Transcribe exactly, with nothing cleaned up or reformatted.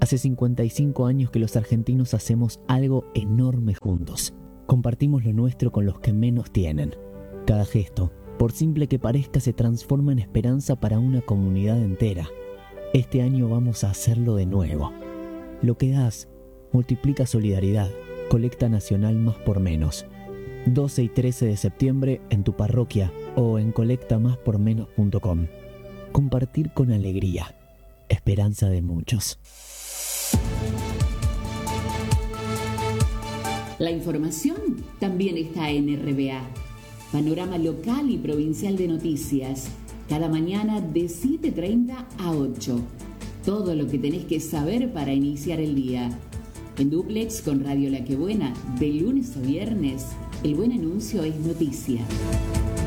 Hace cincuenta y cinco años que los argentinos hacemos algo enorme juntos. Compartimos lo nuestro con los que menos tienen. Cada gesto, por simple que parezca, se transforma en esperanza para una comunidad entera. Este año vamos a hacerlo de nuevo. Lo que das multiplica solidaridad. Colecta nacional Más por Menos. doce y trece de septiembre en tu parroquia o en colecta más por menos punto com. Compartir con alegría. Esperanza de muchos. La información también está en R B A. Panorama local y provincial de noticias. Cada mañana de siete y treinta a ocho. Todo lo que tenés que saber para iniciar el día. En dúplex con Radio La Que Buena, de lunes a viernes, el buen anuncio es noticia.